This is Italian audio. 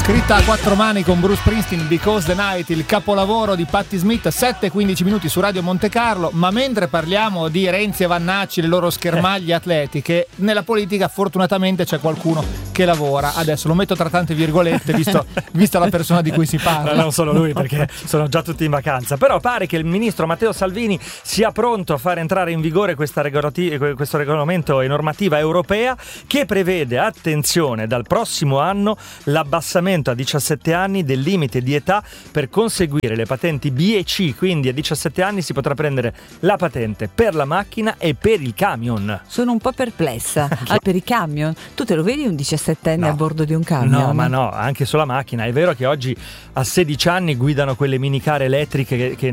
Scritta a quattro mani con Bruce Springsteen, Because the Night, il capolavoro di Patti Smith, 7:15 minuti su Radio Monte Carlo. Ma mentre parliamo di Renzi e Vannacci, le loro schermaglie atletiche, nella politica fortunatamente c'è qualcuno che lavora. Adesso lo metto tra tante virgolette, vista la persona di cui si parla. Non solo lui, perché sono già tutti in vacanza. Però pare che il ministro Matteo Salvini sia pronto a far entrare in vigore questo regolamento e normativa europea che prevede, attenzione, dal prossimo anno l'abbassamento a 17 anni del limite di età per conseguire le patenti B e C, quindi a 17 anni si potrà prendere la patente per la macchina e per il camion. Sono un po' perplessa. Per i camion, tu te lo vedi un 17enne a bordo di un camion? No, ma no, anche sulla macchina. È vero che oggi a 16 anni guidano quelle minicar elettriche che